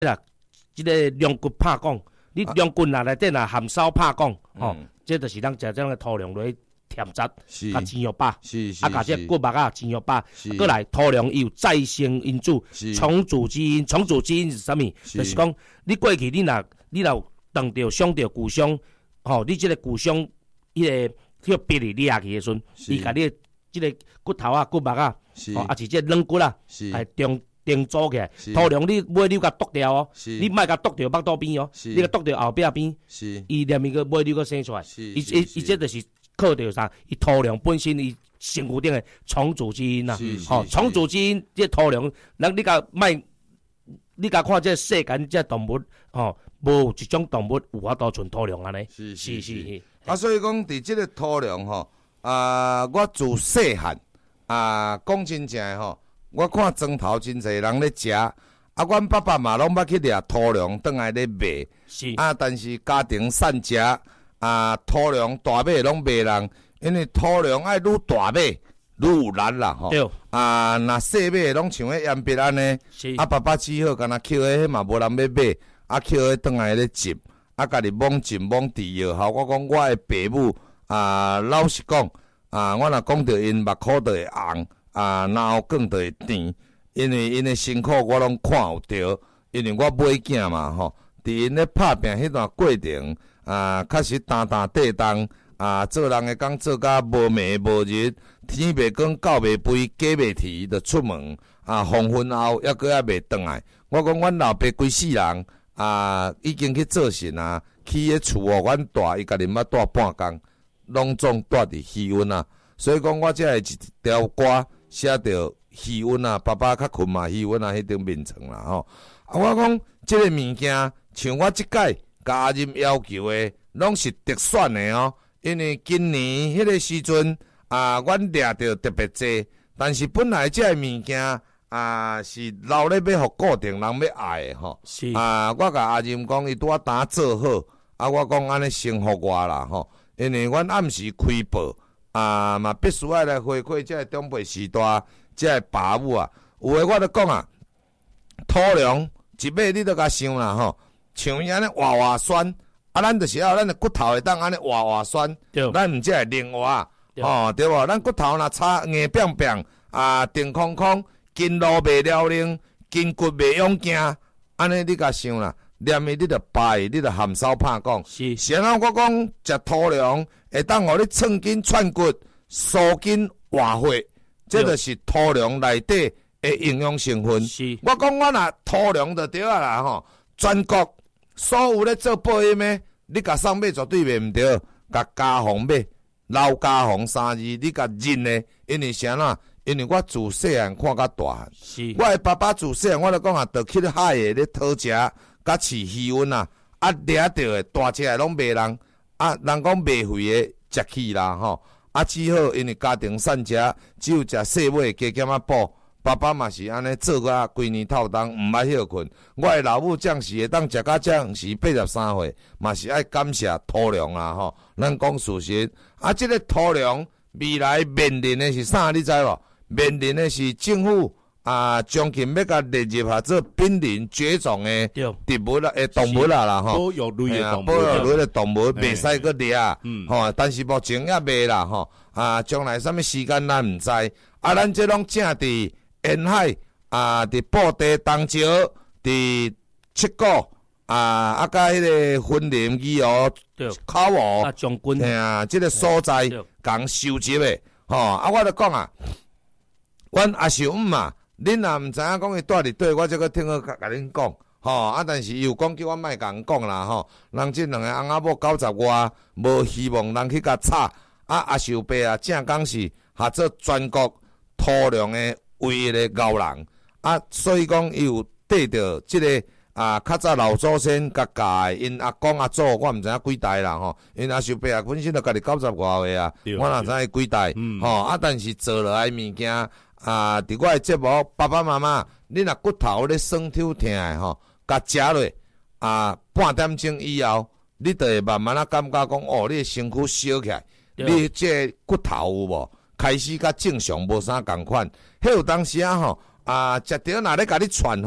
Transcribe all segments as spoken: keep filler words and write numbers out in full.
啦，即、这个龙骨拍讲，你龙骨内内底若含烧拍讲，吼、嗯，这就是咱食这种的土壤落去添杂，甲煎肉巴， 是是， 啊，甲这骨目啊煎肉巴，过来土壤有再生因子，重组基因，重组基因是啥物？就是讲你过去你若你若撞着伤着骨伤，吼、哦，你即个骨伤，迄、那个迄个壁里裂去的时阵，伊甲你即个骨头啊、骨目啊，哦，啊是即个软骨啊，哎中定组起来，土壤你尾你甲剁掉哦，你莫甲剁掉腹肚边哦，你甲剁掉后壁边，伊连伊个尾你个生出来，伊伊伊这就是靠着啥？伊土壤本身伊身躯顶的重组基因呐，吼，重组基因即土壤，咱你甲莫，你甲看这世间这动物，吼，无一种动物有法度存土壤安尼， 是是是。 啊，所以讲伫即个土壤吼，啊，我自细汉啊，讲真正诶吼，我看庄头真侪人咧食，啊，阮爸爸嘛拢捌去掠土壤，倒来咧卖， 是啊， 但是家庭散食啊，土壤大尾拢卖人，因为土壤爱愈大尾愈有力啦吼。对。啊，若细尾拢像迄烟笔安尼，啊，爸爸只好干那捡迄嘛无人要买，啊，捡迄倒来咧浸。啊，家己罔浸罔治药效。我讲我诶爸母啊，老实讲啊，我若讲到因目眶就会红，啊，然后更就会甜，因为因诶辛苦我拢看有着，因为我买囝嘛吼，伫因咧拍拼迄段过程啊，确实担担地动啊，做人诶讲做甲无暝无日，天袂光，狗袂肥，鸡袂啼，就出门啊，黄昏后抑搁还袂转来。我讲阮老爸规世人。啊，已经去做神啊，去迄厝哦，阮住伊家己毋捌住半工，拢总住伫气温啊。所以讲，我才会一条歌写着气温啊，爸爸较困嘛，气温啊，迄种眠床啦吼。啊，我讲即个物件，像我即届甲阿任要求诶，拢是特选诶哦。因为今年迄个时阵啊，阮掠着特别济，但是本来即个物件。啊，是留咧要互固定人要爱诶吼。是啊，我甲阿任讲，伊拄啊打做好，啊，我讲安尼幸福我啦吼。因为阮暗时开播啊，嘛必须爱来回馈即个中辈时代，即个爸母啊。有诶，我著讲啊，土壤一尾你著甲想啦吼，像伊安尼活活酸，啊，咱著是要咱诶骨头会当安尼活活酸，咱毋则会零活吼，对无？咱骨头若差硬扁扁啊，定空空。筋路袂了灵，筋骨袂勇健，安尼你甲想啦，念伊你著拜，你著含烧拍讲。是，然后我讲食土壤会当互你寸筋串骨、疏筋活血，这就是土壤内底的营养成分。是，我讲我若土壤就对啊啦吼，全国所有咧做保险的，你甲送买绝对袂毋对，甲家红买，老家红三字，你甲认的，因为啥啦？因为我自细汉看甲大，我诶爸爸自细汉我著讲啊，著去海诶咧讨食，甲饲鱼温啊，啊掠着诶大只诶拢卖人，啊人讲卖肥诶食起啦吼，啊只好因为家庭散食，只有食细尾加减啊补，爸爸嘛是安尼做甲规年透冬，毋捌休困。我诶老母将士会当食甲将士八十三岁，嘛是爱感谢土壤啦吼。咱讲事实，啊即、這个土壤未来面临诶是啥？你知无？面临的是政府啊，将近要甲列入下做濒临绝种的动物啦，诶动物啦啦吼， 保育类的动物， 保育类的动物袂使个掠，吼，但是目前也袂啦吼，啊，将来什么时间咱毋知，啊，咱这拢正伫沿海啊，伫布地东石，伫七股啊，啊，甲迄个森林医哦，考湖啊，将军， 嘿啊，即个所在共收集的，吼，啊，我著讲啊。阮阿叔姆嘛，恁若毋知影讲伊住伫对，我则个听好甲甲恁讲，吼啊！但是伊有讲叫我莫甲人讲啦，吼。人即两个翁仔某九十外，无希望人去甲吵。啊，阿叔伯啊，正讲是合做全国土壤的唯一的牛人啊，所以讲伊有缀着即个啊，较早老祖先甲教因阿公阿祖，我毋知影几代啦吼。因阿叔伯啊，本身就家己九十外岁啊，我哪知影几代，吼啊！但是做落来物件。啊！伫我诶节目，爸爸妈妈，你若骨头咧酸抽疼诶吼，甲食落啊，半点钟以后，你就会慢慢啊感觉讲，哦，你诶身躯烧起来，你这个骨头有无开始甲正常无啥共款。迄有当时啊吼，啊，食着若咧甲你喘吼，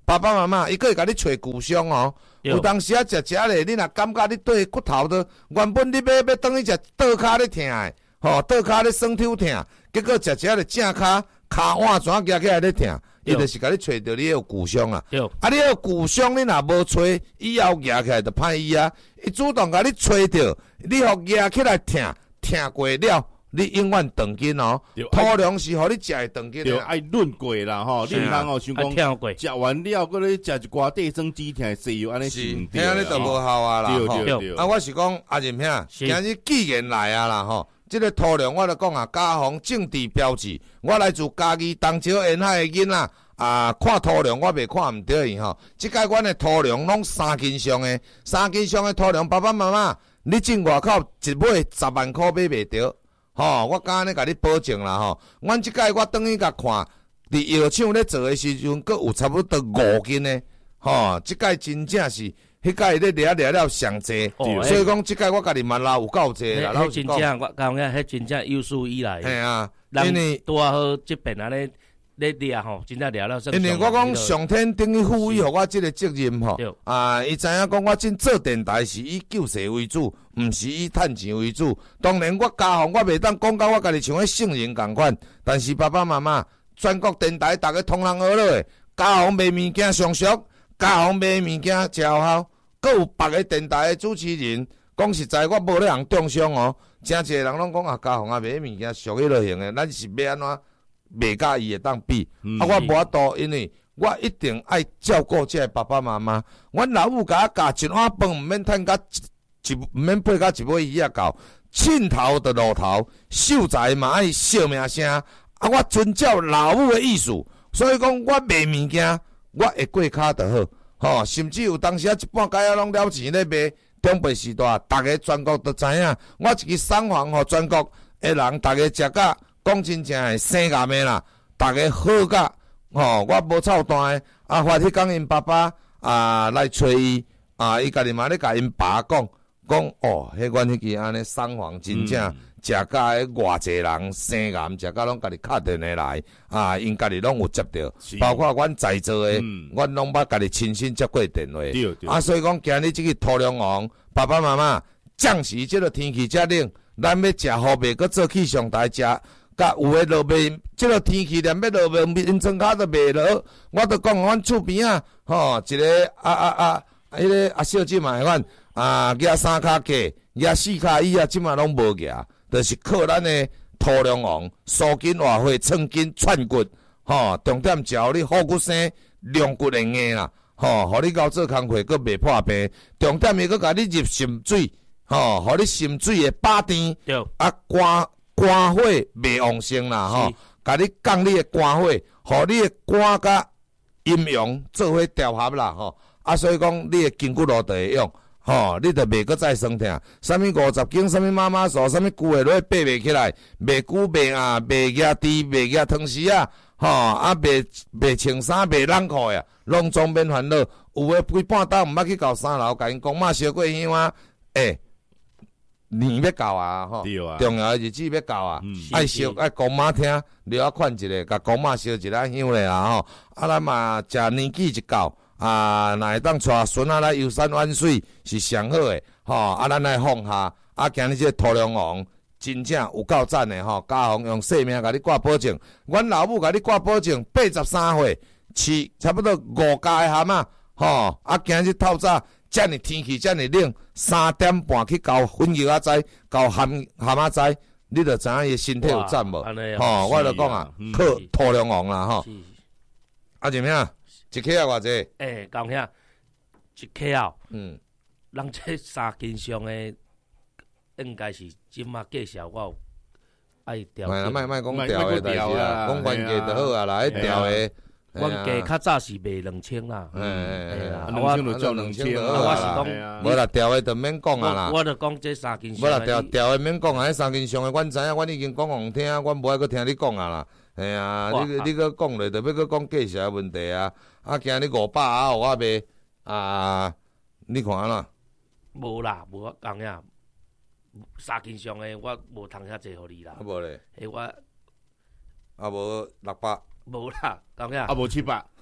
爸爸妈妈伊个会甲你找旧伤哦。有当时啊，食食咧，你若感觉你对骨头都原本你要要等于食倒骹咧疼诶，吼倒骹咧酸抽疼，结果食食咧正骹骹腕怎夹起来咧疼，伊就是甲你找着你有旧伤啊。啊，你有旧伤，你若无找，以后夹起来就歹医啊。伊主动甲你找着，你互夹起来疼，疼过了。你永远长筋哦，土粮是互你食会长筋的， 爱润过啦吼。你毋通哦，想讲食完了，搁咧食一寡地生止疼西药，安尼是毋对。 安尼就无效啊啦吼。 啊，我是讲阿仁兄，今日既然来啊啦吼，即个土粮我就讲啊，嘉丰政治标志，我来自嘉义东石沿海的囡仔啊，看土粮我袂看毋对伊吼。即届阮的土粮拢三斤上的，三斤上的土粮，爸爸妈妈，你进外口一买十万箍买袂着。吼，我敢安尼甲你保证啦吼，阮即届我等于甲看，伫药厂咧做诶时阵，阁有差不多五斤诶，吼，即届真正是，迄届咧掠掠了上济，所以讲即届我家己嘛捞有够济啦， 老实讲。迄真正我讲个，迄真正有史以来。 嘿啊， 因为拄好即边安尼咧掠吼，真正掠了。 因为我讲上天等于赋予互我即个责任吼，啊，伊知影讲我真做电台是以救世为主。毋是以趁钱为主，当然我嘉丰我袂当讲到我家己像迄圣人共款，但是爸爸妈妈全国电台逐个通人学落诶，嘉丰卖物件上俗，嘉丰卖物件真有效，阁有别个电台诶主持人，讲实在我无咧人中伤哦，真侪人拢讲啊嘉丰啊卖物件俗迄类型诶，咱是要安怎卖甲伊会当比，嗯、啊我无法度，因为我一定爱照顾这爸爸妈妈，阮老母甲我教一碗饭毋免趁甲。一毋免配甲一尾鱼啊到，凊头就露头，秀才嘛爱笑名声。啊，我遵照老母的意思，所以讲我卖物件，我会过骹就好。吼，甚至有当时啊一半街啊拢了钱咧卖，中辈时代，逐个全国都知影。我一个送房互全国的人，逐个食甲讲真正诶生癌的啦，逐个好甲吼，我无臭单诶。啊，发迄讲因爸爸啊来找伊啊，伊家己嘛咧甲因爸讲。讲哦，迄阮迄支安尼送房真正食甲迄偌济人生癌，食甲拢家己敲电话来啊，因家己拢有接到，包括阮在座诶，阮拢捌家己亲身接过电话。啊，所以讲今日即个土粮王，爸爸妈妈，暂时即个天气遮冷，咱要食好袂，搁做起上台食，甲有诶落袂，即个天气连要落袂，面装骹都袂落。我著讲阮厝边啊，吼，一个啊啊啊，迄个阿小姐嘛，阮。啊，举三骹价，举四骹椅啊，即马拢无举，就是靠咱的土粮王，酥筋活血，寸筋串骨，吼，重点食你虎骨生，龙骨的硬啦，吼，互你到做工课佫袂破病，重点伊佫甲你入心水，吼，互你心水会饱甜，啊，肝肝火袂旺盛啦，吼，甲你降你的肝火，互你的肝甲阴阳做伙调合啦，吼，啊，所以讲你的筋骨路就会用。吼，你着袂阁再酸疼，啥物五十斤，啥物妈妈素，啥物久下落爬袂起来，袂久袂啊，袂举猪，袂举汤匙啊，吼，啊袂袂穿衫，袂冷裤呀，拢总免烦恼。有诶规半昼毋捌去到三楼，甲因公妈烧过香啊，诶，年要到啊，吼，重要诶日子要到啊，爱烧爱公妈听，留啊款一个，甲公妈烧一个香咧啊，吼，啊咱嘛食年纪一到。啊，若会当带孙仔来游山玩水是上好诶，吼！啊，咱来放下，啊，今日这个土粮王真正有够赞诶，吼！嘉丰用性命甲你挂保证，阮老母甲你挂保证，八十三岁，饲差不多五家诶蛤蟆，吼！啊，今日透早，遮尔天气遮尔冷，三点半去交粉油仔仔，交蛤蛤蟆仔，你着知影伊身体有赞无？吼！我著讲啊，靠土粮王啦，吼！啊，怎么样？一克啊，偌济？ 诶，讲遐一克啊，嗯，咱这三斤上诶，应该是即马介绍我有爱调。 卖卖卖讲调诶，但是啦，讲原价就好啊啦，迄调诶， 原价较早是卖两千啦， 诶诶， 两千就照两千啊。我是讲， 无啦，调诶就免讲啊啦。 我著讲这三斤上。 无啦，调调诶免讲啊，迄三斤上诶，阮知影，阮已经讲互听，阮无爱阁听你讲啊啦。哎呀，你你搁讲咧，着要搁讲价钱问题啊！啊，今日五百啊，互我卖啊，你看安怎？ 无啦，无我讲呀，三斤上诶，我无通遐济互你啦。 啊，无咧。 迄我啊，无六百。 无啦，讲呀。 啊，无七百。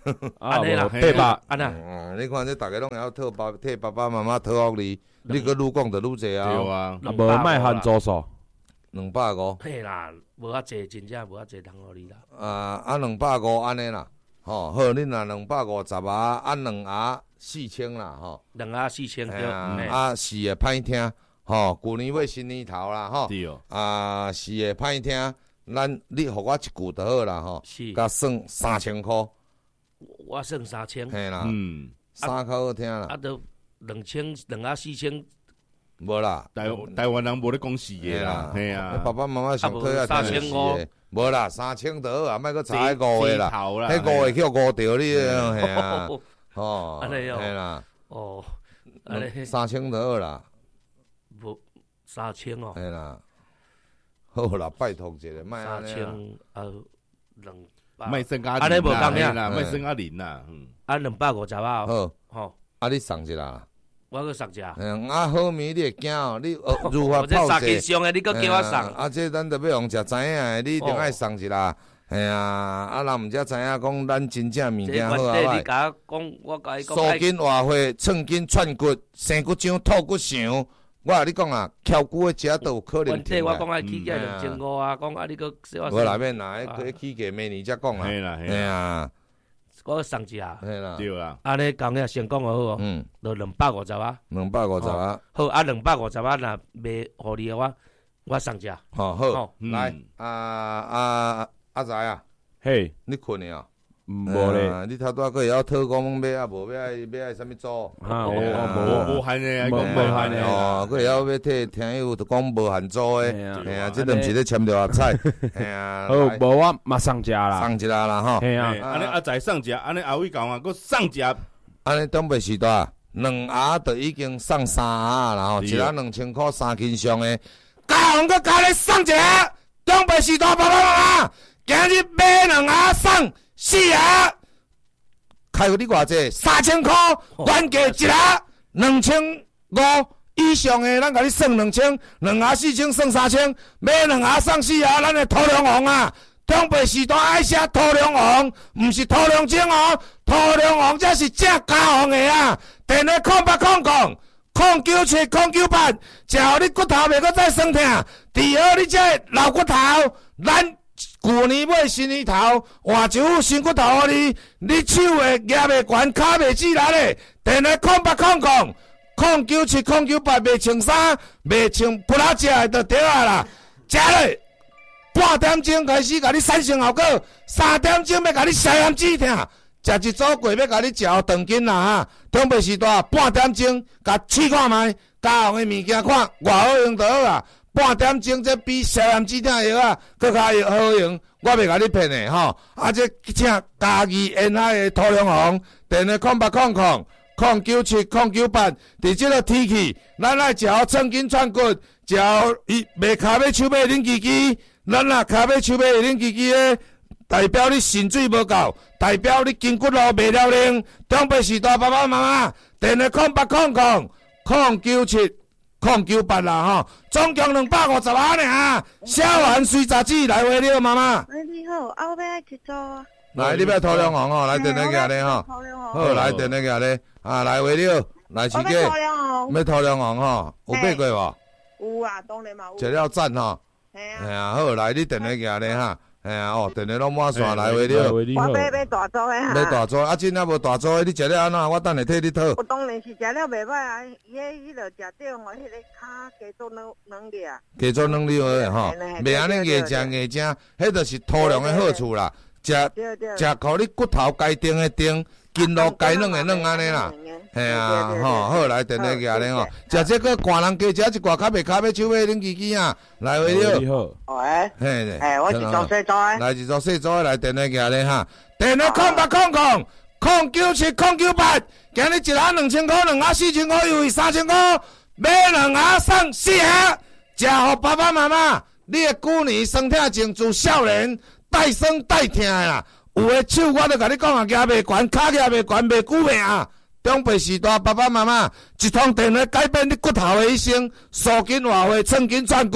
安尼啦， 对吧？ 安那， 嗯，你看这大家拢会晓讨爸替爸爸妈妈讨福利，你个愈讲就愈济啊。 对啊， 无卖含助数， 两百五。 嘿啦，无遐济，真正无遐济通互你啦。 啊啊，两百五安尼啦，吼，好，恁若两百五十啊，啊两盒四千啦，吼。 两盒四千对。 啊，是会歹听，吼，旧年尾新年头啦，吼。 对哦。 啊，是会歹听，咱你互我一句就好啦，吼。 是。 甲算三千箍。 我算三千。 嘿啦。 嗯。 三口好听啦。 啊，都两千，两盒四千。 无啦， 台台湾人无咧讲死嘅啦，系啊， 爸爸妈妈上课要三千五， 无啦，三千就好啊，莫搁查迄五个啦，迄五个叫误掉你，系啊，哦， 系啦， 哦， 三千就好啦， 无三千哦， 系啦，好啦，拜托一下，莫安尼啦， 三千呃两百， 莫升加安尼无共啦，莫升加零啦，嗯， 啊两百五十啊， 好， 好， 啊你送一啦。 我去送只。 嗯，啊好味你会惊哦，你如何泡茶？我这上的，你搁叫我送。 啊，这咱着要用食知影的，你一定爱送一啦。系啊，啊人毋则知影讲咱真正物件好啊歹。 你甲我讲，我甲伊讲。 缩筋活血，寸筋串骨，生骨浆，吐骨肠。我甲你讲啊，翘骨的食都有可能。 问题我讲啊，起价两千五啊，讲啊，你搁说我。无内面啦，迄起价明年才讲啦。 系啦， 系啊。 我送只啊， 系啦， 对啦。 安尼讲个先讲好哦，嗯，就两百五十啊， 两百五十啊。 好啊，两百五十啊，若卖互你我，我送只。 好好，来啊啊阿仔啊， 嘿， 你困了啊？ 无咧， 你头拄仔个要讨讲买啊，无要爱要爱啥物做？ 啊， 无无无限诶，讲无限诶哦，个要要替听友就讲无限做诶，系啊，即阵是咧签着阿菜，系啊。 好，无我马上食啦， 送一啦啦吼。 系啊， 安尼阿仔送食，安尼阿伟讲啊，佮送食， 安尼东北时代两盒就已经送三盒啦吼，一盒两千块三斤上诶，加红佮加你送一个东北时代爸爸妈妈，今日买两盒送。四盒，开互你偌济？三千块，原价一盒两千五以上的，咱甲你算两千，两盒四千算三千，买两盒送四盒，咱的土良红啊！东北时代爱写土良红，毋是土良青哦，土良红才是正加红的啊！电话空八空空，空九七空九八，食互你骨头袂搁再酸痛，治好你这老骨头，咱。旧年尾新年头，换一副新骨头互你，你手会夹袂悬，骹袂止力咧。电话空八空空，空九七空九八，袂穿衫，袂穿不拉食的就对啊啦。食咧，半点钟开始甲你产生效果，三点钟要甲你消炎止痛，食一组过要甲你食长筋啦哈。东北时代半点钟甲试看卖，加红的物件看偌好用就好啊。半点钟，这比消炎止痛药啊，搁较好用。我袂甲你骗的吼。啊，这请家己沿海的土良红，电话空八空空空九七空九八。伫这个天气，咱爱食好寸筋串骨，食好伊袂骹尾手尾冷叽叽。咱若骹尾手尾冷叽叽的，代表你肾水无够，代表你筋骨路袂了灵。东北时代爸爸妈妈，电话空八空空空九七。空九八啦吼，总共两百五十万尔，小完随杂志来回了妈妈。 喂，你好，啊，我要去做啊。 来，你要土良红吼，来电话寄咧吼。好，来电话寄咧，啊，来回了，来饲鸡。 土良红。 要土良红吼，有买过无？有啊，当然嘛有。 食了赞吼。 系啊。 系啊，好，来你电话寄咧哈。哎呀，哦，电话拢满线来回了。 我要要大组的哈。 要大组，啊，真正无大组的，你食了安怎？我等下替你讨。 我当然是食了袂歹啊，伊迄迄落食着我迄个骹加做两两粒啊。 加做两粒好吼，袂安尼硬食硬食，迄著是土良的好处啦。食食，互你骨头该定的定，筋路该软的软安尼啦。系啊，吼，好来电话寄咧吼，食这个寒人加食一寡，较袂骹尾手尾冷叽叽啊，来回了。 喂， 嘿， 哎，我是做细组的。 来是做细组的，来电话寄咧哈，电话空八空空空九七空九八，今日一盒两千块，两盒四千块，优惠三千块，买两盒送四盒，食互爸爸妈妈，你的旧年身体情自少年，带酸带痛的啦，有的手我都甲你讲啊，举袂悬，骹举袂悬，袂久命啊。中北时代爸爸妈妈一通电话改变你骨头的一生，缩筋活血，寸筋串骨，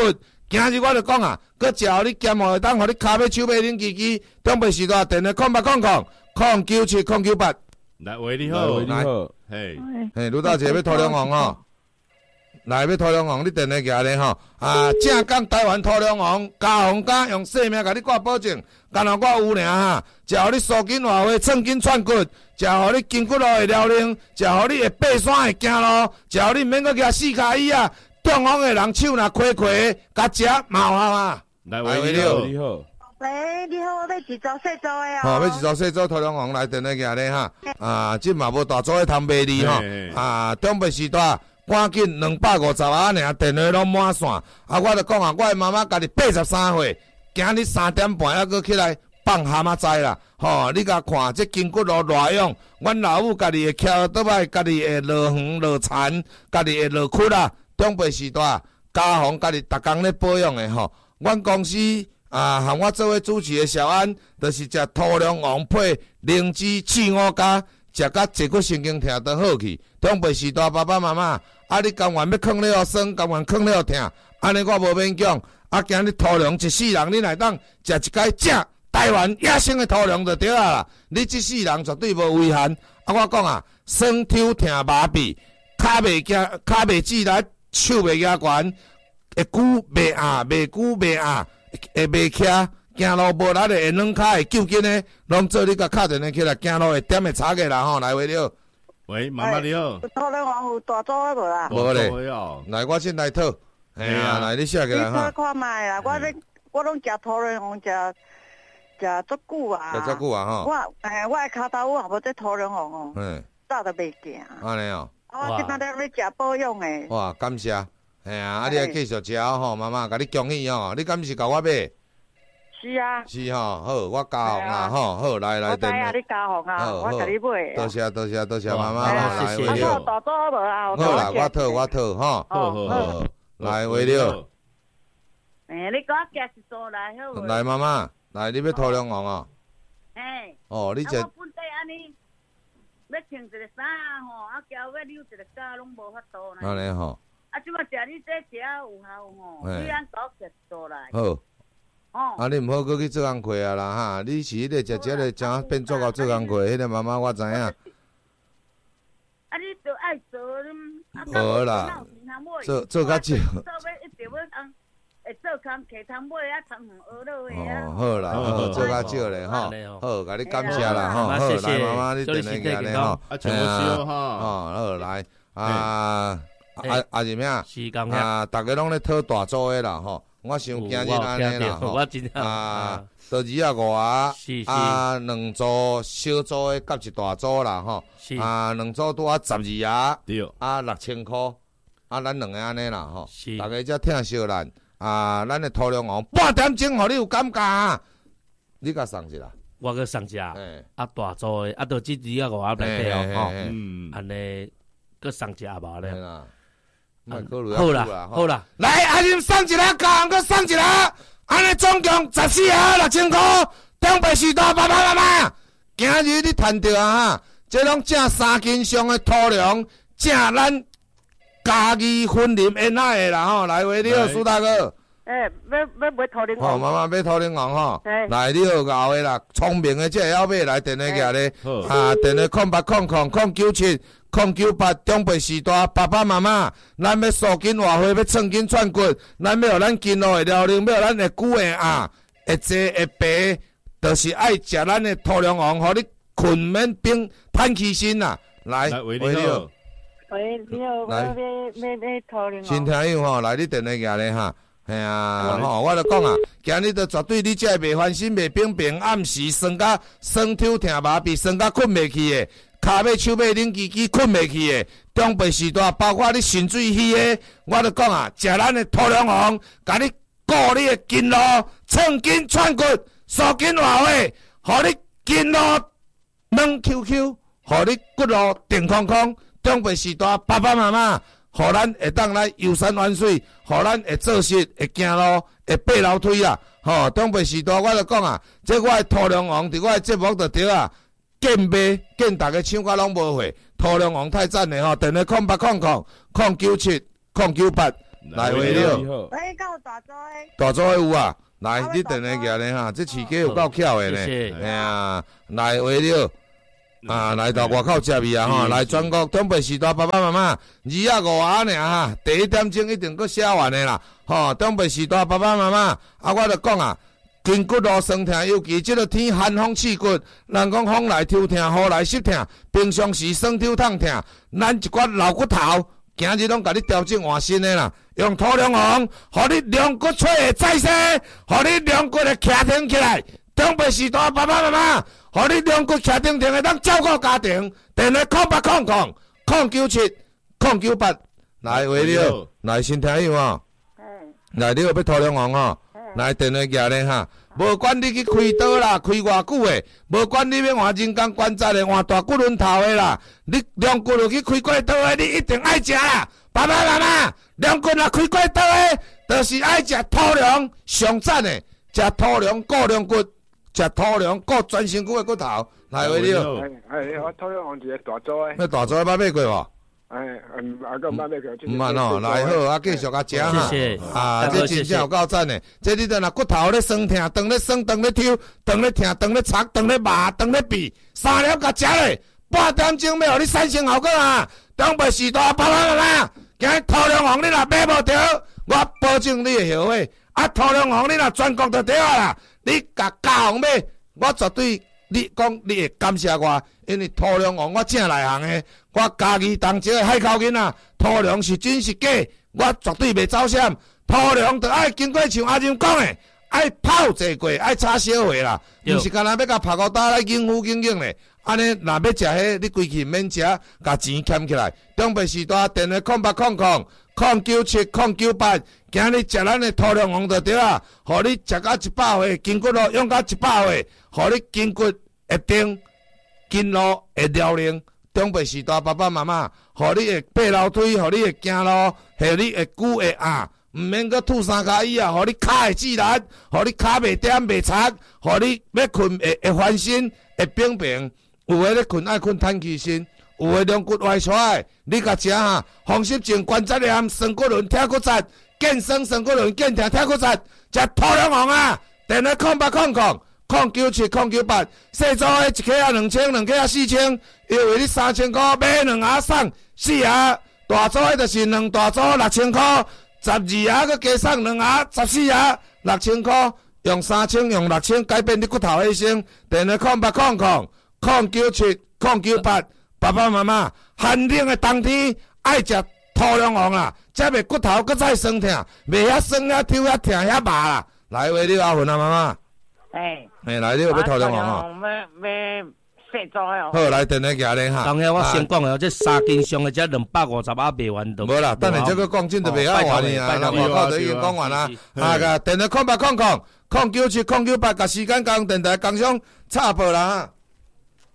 今日我就讲啊，佮食互你咸互会当，互你骹尾手尾冷叽叽，中北时代电话空八空空空九七空九八。 来，喂你好， 你好， 嘿， 嘿，卢大姐要拖两王哦，来要拖两王，你电话寄咧吼，啊，正港台湾拖两王，加红加用性命甲你挂保证，干若我有尔哈，食互你缩紧活血，寸筋串骨，食互你筋骨路会撩灵，食互你会爬山会行路，食互你免搁举四骹椅啊。中风的人手若亏亏，甲食嘛有效啊！ 来，喂，你好， 你好， 喂，你好，我要一组细组的哦。 好，要一组细组，拖两王来电话寄咧哈。啊，即嘛无大组的通卖你吼。啊，中北时代赶紧两百五十啊尔，电话拢满线。啊，我著讲啊，我的妈妈家己八十三岁，今日三点半还搁起来放蛤蟆仔啦。吼，你甲看这筋骨路偌勇，阮老母家己会翘倒摆，家己会落远落残，家己会落骨啦。中北时代，家宏家己逐工咧保养的吼。阮公司啊，和我做伙主持的小安，就是食土龙王配灵芝刺五加，食甲坐骨神经疼都好去。中北时代爸爸妈妈，啊你甘愿要囥了酸，甘愿囥了疼，安尼我无勉强。啊，今日土龙一世人，你来当食一摆正台湾野生的土龙就对啊啦。你一世人绝对无危险。啊，我讲啊，酸抽疼麻痹，骹袂惊，骹袂自力。手袂举悬，会久袂压，袂久袂压，会袂徛，行路无力的，会软骹会揪紧的，拢做你甲敲电话起来，行路会点会差个啦吼，来喂了。 喂，妈妈你好。 拖两王有大组的无啦？ 无咧， 哦。 来我先来讨。哎呀，来你写起来哈。 你看看卖啦，我咧我拢食拖两王食食足久啊。 食足久啊吼。 我诶，我的骹头我也无在拖两王哦。 嗯。 早都袂行。 安尼哦。 我即摆咧要食保养诶。 哇，感谢，哎呀，啊，你来继续食吼，妈妈，甲你恭喜哦，你敢是甲我买？ 是啊。 是吼，好，我加红啊，吼，好，来来， 我知啊，你加红啊，我甲你买。 多谢多谢多谢妈妈，来为了。 啊，大组无啊？ 好啦，我讨我讨吼， 好好好， 来为了。 诶，你讲夹一组来好。 来妈妈，来你要拖两王哦。 嘿。 哦，你这。 我本地安尼。要穿一个衫吼，啊，交要溜一个架，拢无法度呢。 安尼吼。 啊，即摆食你这食有效吼，你按搞食做来。 好。 哦。 啊，你毋好搁去做工课啊啦哈！你是迄个食食个，怎变做到做工课？迄个妈妈我知影。啊， 你着爱做，你无啦，做做较少。做要一直要按，会做工课通买啊，通远学落去啊。 哦，好啦，好，做较少咧吼。好，甲你感谢啦吼。好，来妈妈，你电话寄咧吼。 啊，全部烧哈。 哦，好来啊。啊啊是咩啊？ 时间啊，大家拢咧讨大组的啦吼。我想今日安尼啦吼。啊，到二啊五啊，啊两组小组的甲一大组啦吼。啊，两组拄啊十二啊，啊六千箍，啊咱两个安尼啦吼。大家才听小咱啊，咱的涂龙王半点钟，互你有感觉啊。你甲送一啦。 我个送只，啊大组的，啊到即二啊五啊来底哦吼。嗯，安尼个送只无咧。好啦，好啦， 来阿仁送一个，加红个送一个，安尼总共十四盒六千块，中北时代爸爸妈妈，今日你赚到啊哈，这拢正三斤上的土粮，正咱家己分林恩爱的啦吼，来为你好，苏大哥。 诶，要要买土灵王。 好，妈妈买土灵王吼。来，你好搞的啦，聪明的这要买来电话寄咧，啊，电话空八空空空九七。空九八中北时代，爸爸妈妈，咱要缩紧活血，要寸筋串骨，咱要咱筋路会撩灵，要咱会久会压，会坐会白，就是爱食咱的土龙王，互你困免冰叹气身呐。来， 喂你好， 喂你好，来，买买买土龙王。 新听友吼，来你电话寄咧哈。系啊，吼，我就讲啊，今日就绝对你这袂翻身、袂冰冰，暗时酸甲酸抽疼麻痹，酸甲困袂去的，骹尾手尾冷叽叽困袂去的，中北时代包括你肾水虚的，我就讲啊，食咱的土龙王，甲你固你的筋路，寸筋串骨，缩筋活血，互你筋路软 Q Q， 互你骨路定空空，中北时代爸爸妈妈。互咱会当来游山玩水，互咱会做事，会行路，会爬楼梯啦。吼，中北时代我就讲啊，这我的土龙王伫我的节目就对啊，见卖见大家抢甲拢无货，土龙王太赞嘞吼，电话空八空空空九七空九八， 来回了。 喂，敢有大组诶？ 大组诶有啊，来你电话举咧哈，这饲鸡有够巧诶呢。哎呀，来回了。啊，来到外口食味啊吼！来全国东北时代爸爸妈妈，二十五啊尔哈，第一点钟一定搁写完的啦。吼，东北时代爸爸妈妈，啊，我著讲啊，筋骨路酸痛，尤其即个天寒风刺骨，人讲风来抽痛，雨来湿痛，平常时酸痛痛痛，咱一寡老骨头，今日拢甲你调整换新的啦。用土壤红，互你两骨脆会再生，互你两骨会徛挺起来。东北时代爸爸妈妈，互你两骨徛定定的，当照顾家庭。电话空八空空空九七空九八，来喂了，来先听有哦。来你有要土壤红哦，来电话举咧哈。无管你去开刀啦，开偌久的，无管你要换人工关节的，换大骨轮头的啦，你两骨落去开过刀的，你一定爱食啦。爸爸妈妈，两骨若开过刀的，就是爱食土壤上赞的，食土壤固两骨。食土壤固全身骨的骨头，来喂了。 哎哎，我土壤红一个大组诶。 那大组诶，捌买过无？ 哎，嗯，啊个捌买过。 唔慢哦，来好，啊继续甲食哈。 谢谢。 啊，这真正有够赞诶！这你等若骨头咧酸痛，肠咧酸，肠咧抽，肠咧痛，肠咧擦，肠咧麻，肠咧闭，三粒甲食咧，半点钟要互你产生效果啊！东北时代爸爸妈妈，今日土壤红你若买无着，我保证你会后悔。啊，土壤红你若全国就对啊啦。你甲家红买，我绝对你讲你会感谢我，因为土壤红我正内行的，我家己当一个海口囡仔，土壤是真是假，我绝对袂走闪。土壤就爱经过像阿仁讲的，爱泡一过，爱炒小火啦，毋是干那要甲拍个打来应付应应咧。安尼若要食迄，你规气免食，甲钱欠起来。东北时代电话空八空空空九七空九八。今日食咱的土壤红就对啦，互你食到一百岁，筋骨路用到一百岁，互你筋骨会定，筋路会撩灵。东北时代爸爸妈妈，互你会爬楼梯，互你会行路，互你会久会压，毋免搁吐三跤椅啊，互你骹会自然，互你骹袂点袂擦，互你要困会会翻身，会平平。有诶咧困爱困摊起身，有诶两骨歪出来，你甲食哈，风湿症、关节炎、酸骨轮、铁骨折。健身酸骨轮、健疼、铁骨折，食土壤红啊！电话空八空空空九七空九八，细组的一克啊两千，两克啊四千，优惠你三千块买两盒送四盒，大组的就是两大组六千块，十二盒佮加送两盒，十四盒六千块，用三千用六千改变你骨头卫生。电话空八空空空九七空九八，爸爸妈妈寒冷的冬天爱食土壤红啊！才袂骨头搁再酸痛，袂遐酸遐抽遐痛遐麻啦。来，喂，你阿文啊，妈妈。 哎。 哎，来，你有要土壤红啊？ 要要细组的哦。 好，来电话举咧哈。 当然我先讲哦，这三斤上的这两百五十啊卖完都。 无啦，等下这个讲真就袂晓完呢啊！那外口就已经讲完啦。啊个电话空八空空空九七空九八，甲时间讲电台工商插播啦哈。